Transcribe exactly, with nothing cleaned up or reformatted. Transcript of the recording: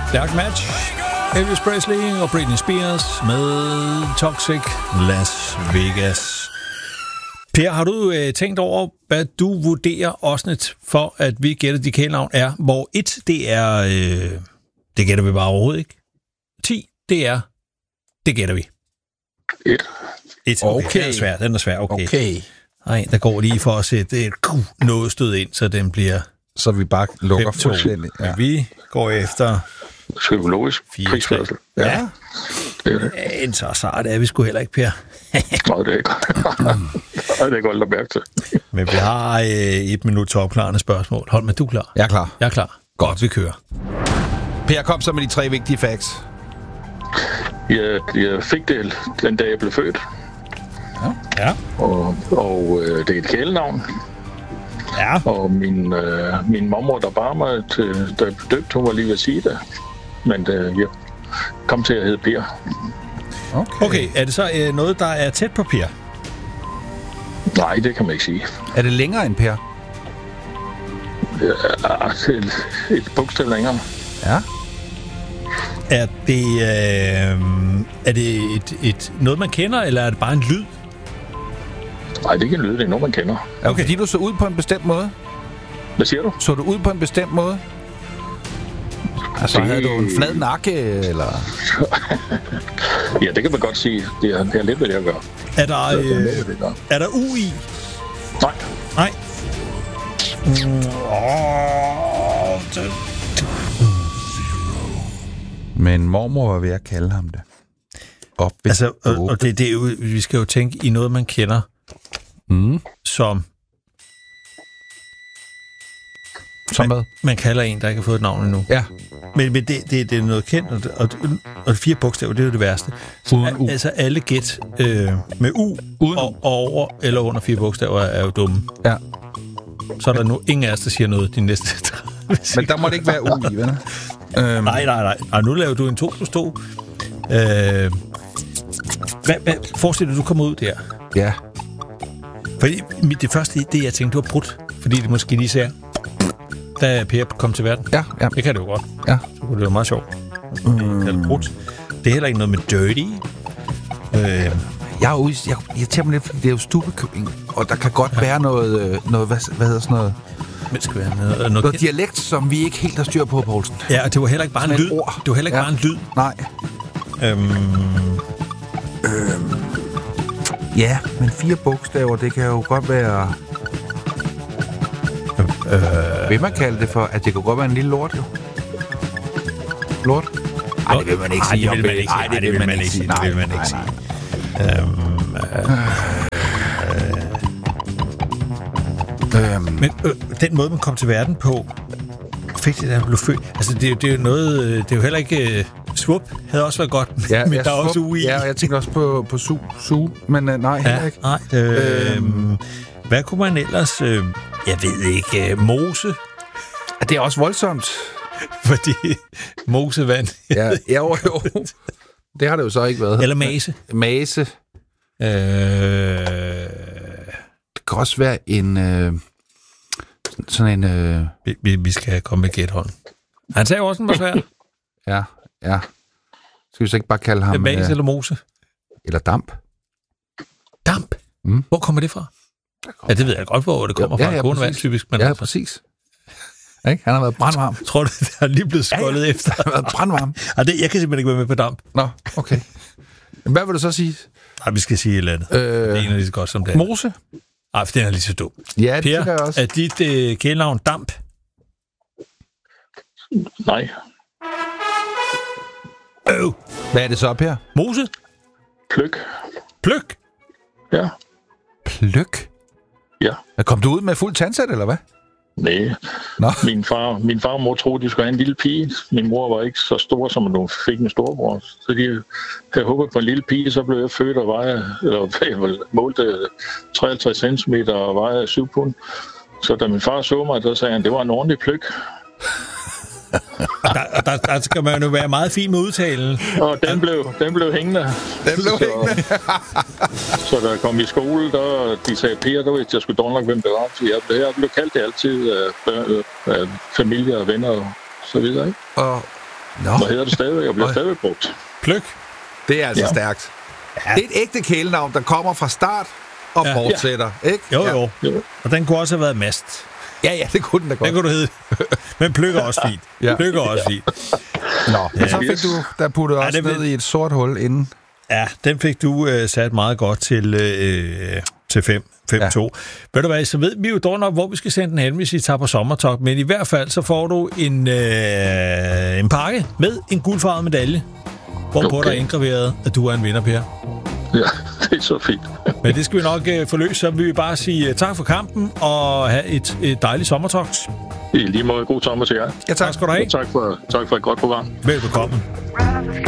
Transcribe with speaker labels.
Speaker 1: Dark Match, Elvis Presley og Britney Spears med Toxic Las Vegas. Per, har du øh, tænkt over, hvad du vurderer Osnet for, at vi gætter de kælenavn er? Hvor et, det er... Øh, det gætter vi bare overhovedet ikke. ti, det er... Det gætter vi.
Speaker 2: et.
Speaker 1: et. Okay, okay. Den er svær, den er svær. Okay. okay. Nej, der går lige for at sætte et noget stød ind, så den bliver...
Speaker 3: Så vi bare lukker fuldstændig.
Speaker 1: Ja. Vi går efter...
Speaker 2: Psykologisk prisførsel.
Speaker 1: Ja. ja. Det er det. Ja, så sart er vi sgu heller ikke, Per.
Speaker 2: Nej, det er ikke. Det er ikke godt mærke til.
Speaker 1: Men vi har øh, et minut til opklarende spørgsmål. Hold med, du er klar?
Speaker 3: Jeg er klar.
Speaker 1: Jeg er klar. Godt, vi kører.
Speaker 3: Per, kom så med de tre vigtige facts.
Speaker 2: Jeg, jeg fik det den dag, jeg blev født.
Speaker 1: Ja. ja.
Speaker 2: Og, og øh, det er et kælenavn.
Speaker 1: Ja.
Speaker 2: Og min, øh, min mormor, der bar mig, til, da jeg blev døbt, hun var lige ved at sige det. Men øh, jeg kom til at hedde Per.
Speaker 1: Okay. okay, er det så øh, noget, der er tæt på Per?
Speaker 2: Nej, det kan man ikke sige.
Speaker 3: Er det længere end Per?
Speaker 2: Ja, et, et bogstav længere.
Speaker 3: Ja.
Speaker 1: Er det, øh, er det et, et, noget, man kender, eller er det bare en lyd?
Speaker 2: Nej, det er ikke en lyd, det er noget, man kender.
Speaker 3: Okay. Fordi du så ud på en bestemt måde?
Speaker 2: Hvad siger du?
Speaker 3: Så du ud på en bestemt måde? Altså, det... havde du en flad nakke, eller?
Speaker 2: Ja, det kan man godt sige. Det er, det er lidt, hvad jeg gør.
Speaker 1: Er der, øh, er der U i?
Speaker 2: Nej.
Speaker 1: Nej. Mm, oh, det...
Speaker 3: Men mormor var ved at kalde ham det. Op
Speaker 1: altså, og, og det, det er jo, vi skal jo tænke i noget, man kender,
Speaker 3: mm.
Speaker 1: som...
Speaker 3: Som hvad?
Speaker 1: Man, man kalder en, der ikke har fået et navn endnu.
Speaker 3: Ja.
Speaker 1: Men, men det, det, det er noget kendt, og, og, og fire bogstaver, det er jo det værste.
Speaker 3: Uden U.
Speaker 1: Altså alle gæt øh, med U
Speaker 3: Uden
Speaker 1: og, og over eller under fire bogstaver er jo dumme.
Speaker 3: Ja.
Speaker 1: Så er der nu ingen af os, der siger noget de næste
Speaker 3: Men der må det ikke være U i, vel?
Speaker 1: øhm. Nej, nej, nej. Ej, nu laver du en to plus to. Øh, hvad, hvad, forestil dig, du kommer ud der.
Speaker 3: Ja.
Speaker 1: Fordi det første, det jeg tænkte, du har brudt. Fordi det måske lige ser, da Per kom til verden.
Speaker 3: Ja, ja.
Speaker 1: Det kan det jo godt.
Speaker 3: Ja.
Speaker 1: Så kunne det være meget sjovt. Mm. Det er brudt. Det er heller ikke noget med dirty. Øh,
Speaker 3: Jeg er ude, jeg irriterer mig lidt, fordi det er jo Stubbekøbing, og der kan godt ja. være noget, noget hvad, hvad hedder sådan noget,
Speaker 1: det skal være noget, noget,
Speaker 3: noget dialekt, som vi ikke helt har styr på, Poulsen.
Speaker 1: Ja, og det var heller ikke bare en lyd.
Speaker 3: Ord.
Speaker 1: Det var heller ikke
Speaker 3: ja.
Speaker 1: bare en lyd.
Speaker 3: Nej.
Speaker 1: Øhm.
Speaker 3: Øhm. Ja, men fire bogstaver, det kan jo godt være... Øh. Vil man kalde det for, at det kan godt være en lille lort, jo? Lort?
Speaker 1: Nej, det vil man ikke sige. Nej, det vil man ikke sige. Nej, det vil man ikke sige. Det vil man ikke sige. Øhm, øh, øhm. Men øh, den måde, man kom til verden på, fik det, der blev født. Altså, det er jo, det er jo noget... Det er jo heller ikke... Uh, Swoop havde også været godt,
Speaker 3: ja,
Speaker 1: men
Speaker 3: ja,
Speaker 1: der er også U I.
Speaker 3: Ja, jeg tænker også på, på Su, Su, men uh, nej, heller
Speaker 1: ja,
Speaker 3: ikke.
Speaker 1: Nej, øh, øhm. Hvad kunne man ellers... Øh, jeg ved ikke... Uh, mose?
Speaker 3: Det er også voldsomt.
Speaker 1: Fordi mosevand...
Speaker 3: ja, jo, jo. Det har det jo så ikke været.
Speaker 1: Eller mase.
Speaker 3: Mase.
Speaker 1: Øh...
Speaker 3: Det kan også være en... Øh, sådan en... Øh...
Speaker 1: Vi, vi, vi skal komme med gæthånd. Han sagde også, den var svær.
Speaker 3: ja, ja. Skal vi så ikke bare kalde ham...
Speaker 1: Mase
Speaker 3: øh...
Speaker 1: eller mose?
Speaker 3: Eller damp.
Speaker 1: Damp?
Speaker 3: Mm.
Speaker 1: Hvor kommer det fra? Ja, det ved jeg godt, hvor det kommer ja, fra. Ja, ja, Gående vand, typisk. Men
Speaker 3: ja,
Speaker 1: altså.
Speaker 3: præcis. Ikke? Han har været brandvarm.
Speaker 1: Tror du, det har lige blevet skoldet ja, ja. efter?
Speaker 3: Han har været brandvarm.
Speaker 1: Ja, det, jeg kan simpelthen ikke være med på damp.
Speaker 3: Nå, okay. Hvad vil du så sige?
Speaker 1: Nej, vi skal sige et eller andet. Øh, det er en af lige så godt som det.
Speaker 3: Mose?
Speaker 1: Nej, for den er lige så dum.
Speaker 3: Ja, det
Speaker 1: Per,
Speaker 3: tænker jeg også.
Speaker 1: Er dit øh, kælenavn damp?
Speaker 2: Nej.
Speaker 1: Øh.
Speaker 3: Hvad er det så, Per?
Speaker 1: Mose?
Speaker 2: Pløk.
Speaker 1: Pløk?
Speaker 2: Ja.
Speaker 3: Pløk?
Speaker 2: Ja.
Speaker 3: Kom du ud med fuld tandsæt, eller hvad?
Speaker 2: Nej.
Speaker 3: Nå.
Speaker 2: Min far, min far og mor troede, de skulle have en lille pige. Min mor var ikke så stor, som hun fik en storbror. Så de havde håbet på en lille pige, så blev jeg født og vejede, eller målte treoghalvtreds centimeter og vejede syv pund. Så da min far så mig, der sagde han, det var en ordentlig pløk.
Speaker 1: der, der, der skal man jo være meget fin med udtalen.
Speaker 2: Og den blev, den blev hængende.
Speaker 3: Den blev
Speaker 2: så,
Speaker 3: hængende.
Speaker 2: Så da jeg kom i skole, der, de sagde, Per, der vidste jeg skulle dog nok, hvem det var. Så jeg, jeg blev kaldt det altid af, af, af familie og venner og så videre. Ikke?
Speaker 3: Og Nå.
Speaker 2: Hvad hedder det stadigvæk? Jeg bliver stadigvæk brugt.
Speaker 1: Pløk.
Speaker 3: Det er altså
Speaker 2: Ja.
Speaker 3: stærkt.
Speaker 1: Ja.
Speaker 3: Det er et ægte kælenavn, der kommer fra start og
Speaker 1: Ja.
Speaker 3: fortsætter, ikke?
Speaker 1: Jo,
Speaker 3: Ja.
Speaker 1: jo.
Speaker 2: Jo.
Speaker 1: Og den kunne også have været mast.
Speaker 3: Ja, ja, det kunne den da godt.
Speaker 1: Den kunne du hedde. Men Pløk er også fint.
Speaker 3: Ja.
Speaker 1: Pløk er også fint.
Speaker 3: Nå,
Speaker 1: Ja.
Speaker 3: men så fik du der puttet
Speaker 1: Ja,
Speaker 3: også
Speaker 1: det
Speaker 3: ned
Speaker 1: vil-
Speaker 3: i et sort hul inden.
Speaker 1: Ja, den fik du øh, sat meget godt til, øh, til fem to. Ja. Ved du hvad, så ved vi jo dog nok, hvor vi skal sende den hen, hvis I tager på sommertog. Men i hvert fald, så får du en, øh, en pakke med en guldfarvet medalje, hvorpå okay.
Speaker 2: Okay.
Speaker 1: der er indgraveret, at du er en vinder, Per.
Speaker 2: Ja, det er så fint.
Speaker 1: Men det skal vi nok øh, forløse, så vil vi bare sige uh, tak for kampen, og have et, et dejligt sommertogt.
Speaker 2: I lige måde god sommer til jer.
Speaker 3: Ja, tak.
Speaker 1: Tak skal du have.
Speaker 2: Tak for, tak for et godt program.
Speaker 1: Velbekomme.